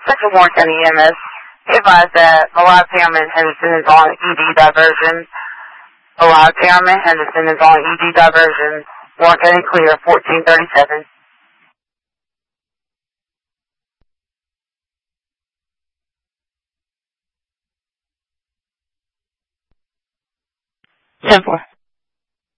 Central Warren County EMS. Be advised that Alive Townman Henderson is on ED diversion. Alive Townman Henderson is on ED diversion. Warren County clear, 1437. 10-4.